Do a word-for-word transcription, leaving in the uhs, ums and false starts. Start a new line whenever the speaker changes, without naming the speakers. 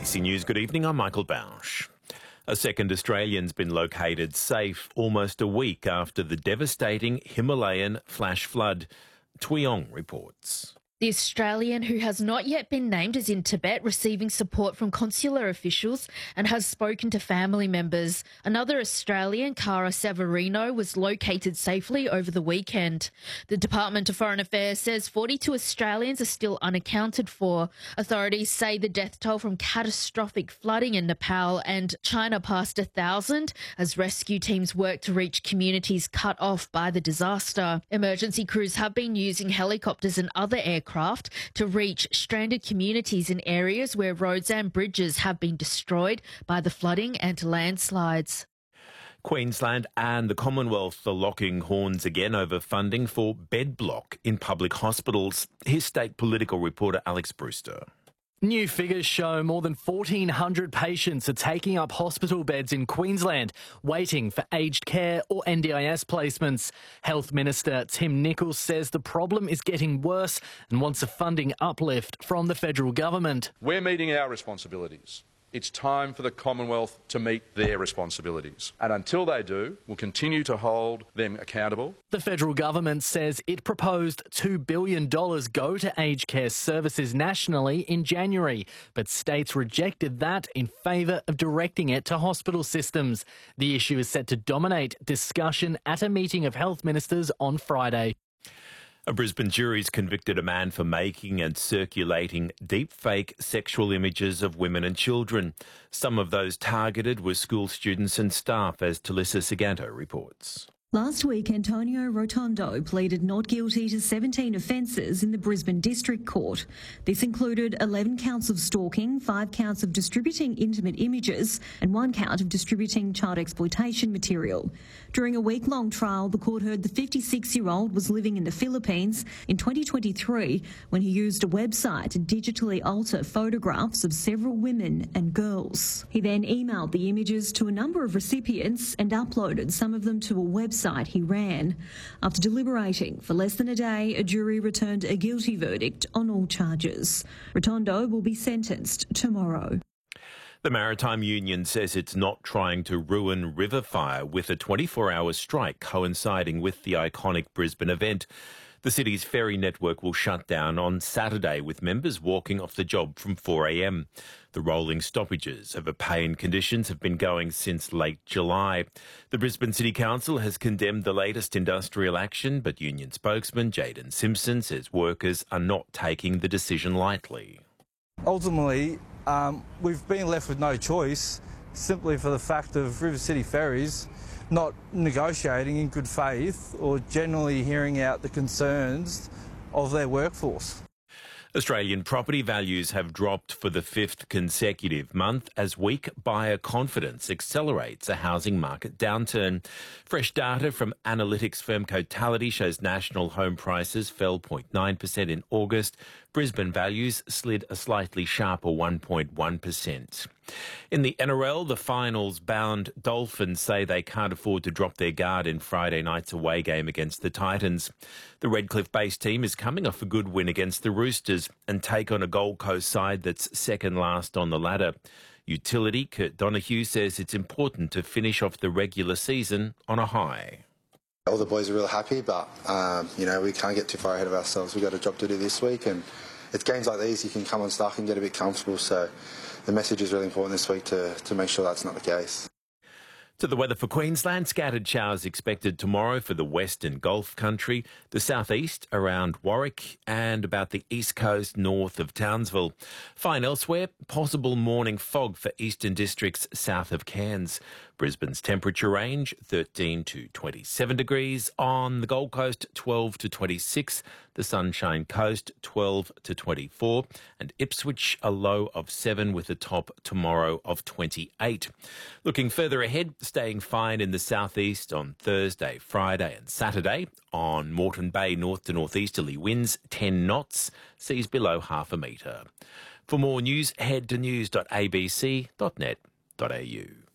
C News, good evening, I'm Michael Bausch. A second Australian's been located safe almost a week after the devastating Himalayan flash flood. Tuyong reports.
The Australian, who has not yet been named, is in Tibet receiving support from consular officials and has spoken to family members. Another Australian, Cara Severino, was located safely over the weekend. The Department of Foreign Affairs says forty-two Australians are still unaccounted for. Authorities say the death toll from catastrophic flooding in Nepal and China passed a thousand as rescue teams work to reach communities cut off by the disaster. Emergency crews have been using helicopters and other aircraft Craft to reach stranded communities in areas where roads and bridges have been destroyed by the flooding and landslides.
Queensland and the Commonwealth are locking horns again over funding for bed block in public hospitals. Here's state political reporter Alex Brewster.
New figures show more than fourteen hundred patients are taking up hospital beds in Queensland, waiting for aged care or N D I S placements. Health Minister Tim Nicholls says the problem is getting worse and wants a funding uplift from the federal government.
We're meeting our responsibilities. It's time for the Commonwealth to meet their responsibilities. And until they do, we'll continue to hold them accountable.
The federal government says it proposed two billion dollars go to aged care services nationally in January, but states rejected that in favour of directing it to hospital systems. The issue is set to dominate discussion at a meeting of health ministers on Friday.
A Brisbane jury's convicted a man for making and circulating deep-fake sexual images of women and children. Some of those targeted were school students and staff, as Talissa Siganto reports.
Last week, Antonio Rotondo pleaded not guilty to seventeen offences in the Brisbane District Court. This included eleven counts of stalking, five counts of distributing intimate images and one count of distributing child exploitation material. During a week-long trial, the court heard the fifty-six-year-old was living in the Philippines in twenty twenty-three when he used a website to digitally alter photographs of several women and girls. He then emailed the images to a number of recipients and uploaded some of them to a website he ran. After deliberating for less than a day, a jury returned a guilty verdict on all charges. Rotondo will be sentenced tomorrow.
The Maritime Union says it's not trying to ruin Riverfire with a twenty-four hour strike coinciding with the iconic Brisbane event. The city's ferry network will shut down on Saturday, with members walking off the job from four a m. The rolling stoppages over pay and conditions have been going since late July. The Brisbane City Council has condemned the latest industrial action, but union spokesman Jaden Simpson says workers are not taking the decision lightly.
Ultimately, um, we've been left with no choice, simply for the fact of River City Ferries not negotiating in good faith or generally hearing out the concerns of their workforce.
Australian property values have dropped for the fifth consecutive month as weak buyer confidence accelerates a housing market downturn. Fresh data from analytics firm Cotality shows national home prices fell zero point nine percent in August. Brisbane values slid a slightly sharper one point one percent. In the N R L, the finals-bound Dolphins say they can't afford to drop their guard in Friday night's away game against the Titans. The Redcliffe-based team is coming off a good win against the Roosters and take on a Gold Coast side that's second last on the ladder. Utility Kurt Donahue says it's important to finish off the regular season on a high.
All the boys are real happy, but um, you know, we can't get too far ahead of ourselves. We've got a job to do this week, and it's games like these you can come unstuck and get a bit comfortable. So the message is really important this week to, to make sure that's not the case.
To the weather for Queensland, scattered showers expected tomorrow for the west and Gulf country, the southeast around Warwick and about the east coast north of Townsville. Fine elsewhere, possible morning fog for eastern districts south of Cairns. Brisbane's temperature range thirteen to twenty-seven degrees. On the Gold Coast, twelve to twenty-six. The Sunshine Coast, twelve to twenty-four. And Ipswich, a low of seven with a top tomorrow of twenty-eight. Looking further ahead, staying fine in the southeast on Thursday, Friday and Saturday. On Moreton Bay, north to northeasterly winds, ten knots, seas below half a metre. For more news, head to news dot a b c dot net dot a u.